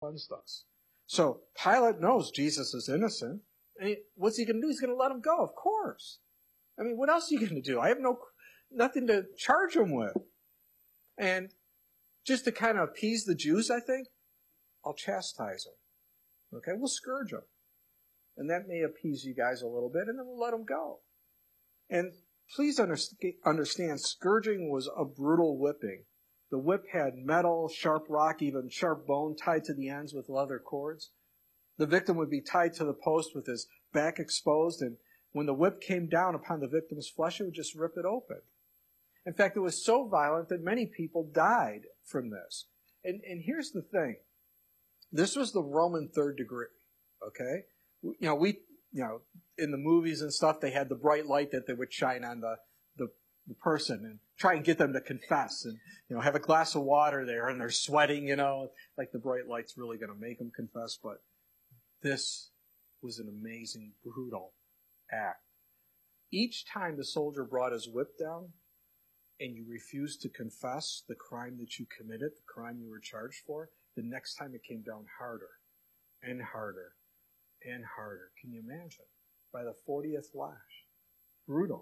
cleansed us. So Pilate knows Jesus is innocent. And what's he going to do? He's going to let him go, of course. I mean, what else are you going to do? I have nothing to charge him with. And just to kind of appease the Jews, I think, I'll chastise him. Okay, we'll scourge him. And that may appease you guys a little bit, and then we'll let him go. And please understand, scourging was a brutal whipping. The whip had metal, sharp rock, even sharp bone tied to the ends with leather cords. The victim would be tied to the post with his back exposed, and when the whip came down upon the victim's flesh, it would just rip it open. In fact, it was so violent that many people died from this. And here's the thing. This was the Roman third degree, okay? In the movies and stuff, they had the bright light that they would shine on the person and try and get them to confess and, have a glass of water there and they're sweating, like the bright light's really going to make them confess. But this was an amazing, brutal act. Each time the soldier brought his whip down and you refused to confess the crime that you committed, the crime you were charged for, the next time it came down harder and harder and harder. Can you imagine? By the 40th lash. Brutal.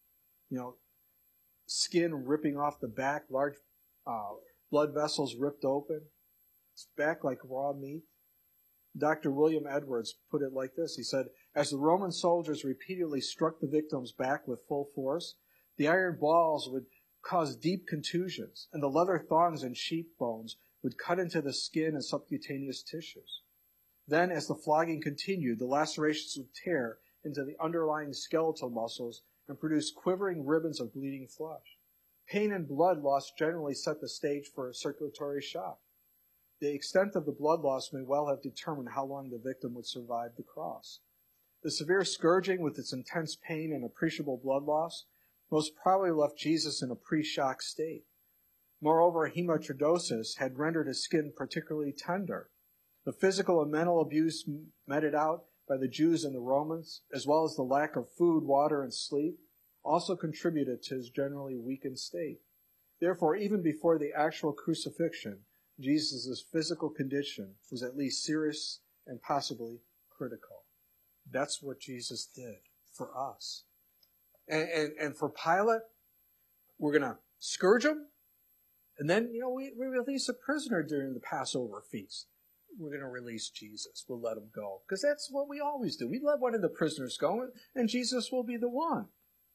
Skin ripping off the back, large blood vessels ripped open. It's back like raw meat. Dr. William Edwards put it like this. He said, as the Roman soldiers repeatedly struck the victim's back with full force, the iron balls would cause deep contusions, and the leather thongs and sheep bones would cut into the skin and subcutaneous tissues. Then, as the flogging continued, the lacerations would tear into the underlying skeletal muscles and produce quivering ribbons of bleeding flesh. Pain and blood loss generally set the stage for a circulatory shock. The extent of the blood loss may well have determined how long the victim would survive the cross. The severe scourging with its intense pain and appreciable blood loss most probably left Jesus in a pre-shock state. Moreover, hematidrosis had rendered his skin particularly tender. The physical and mental abuse meted out by the Jews and the Romans, as well as the lack of food, water, and sleep, also contributed to his generally weakened state. Therefore, even before the actual crucifixion, Jesus' physical condition was at least serious and possibly critical. That's what Jesus did for us. And for Pilate, we're going to scourge him, and then, we release a prisoner during the Passover feast. We're going to release Jesus. We'll let him go. Because that's what we always do. We let one of the prisoners go, and Jesus will be the one.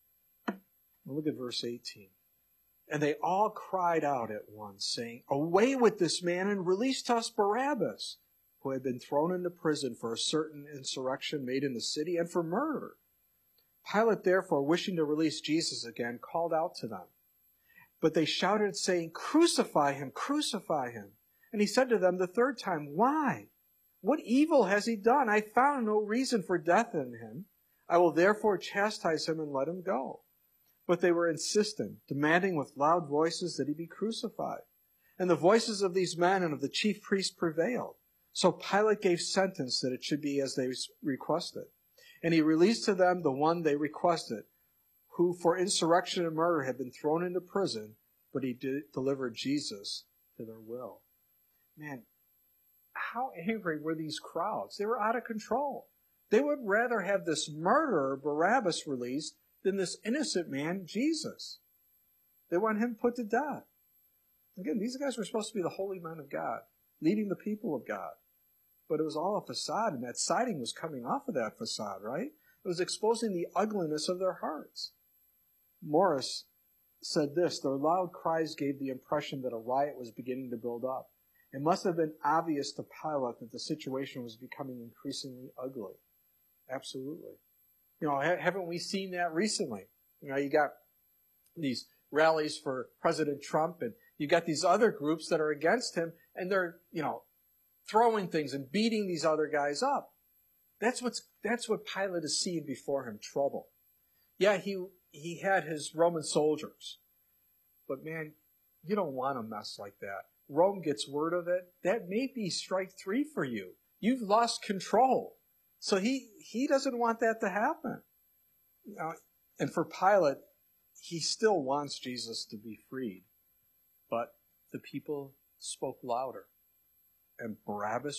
Look at verse 18. And they all cried out at once, saying, away with this man, and release to us Barabbas, who had been thrown into prison for a certain insurrection made in the city and for murder. Pilate, therefore, wishing to release Jesus again, called out to them. But they shouted, saying, crucify him, crucify him. And he said to them the third time, why? What evil has he done? I found no reason for death in him. I will therefore chastise him and let him go. But they were insistent, demanding with loud voices that he be crucified. And the voices of these men and of the chief priests prevailed. So Pilate gave sentence that it should be as they requested. And he released to them the one they requested, who for insurrection and murder had been thrown into prison, but he delivered Jesus to their will. Man, how angry were these crowds? They were out of control. They would rather have this murderer, Barabbas, released than this innocent man, Jesus. They want him put to death. Again, these guys were supposed to be the holy men of God, leading the people of God. But it was all a facade, and that siding was coming off of that facade, right? It was exposing the ugliness of their hearts. Morris said this, their loud cries gave the impression that a riot was beginning to build up. It must have been obvious to Pilate that the situation was becoming increasingly ugly. Absolutely. Haven't we seen that recently? You got these rallies for President Trump, and you got these other groups that are against him, and they're, throwing things and beating these other guys up. That's what Pilate is seeing before him, trouble. Yeah, he had his Roman soldiers. But man, you don't want a mess like that. Rome gets word of it. That may be strike 3 for you. You've lost control. So he doesn't want that to happen. And for Pilate, he still wants Jesus to be freed. But the people spoke louder. And Barabbas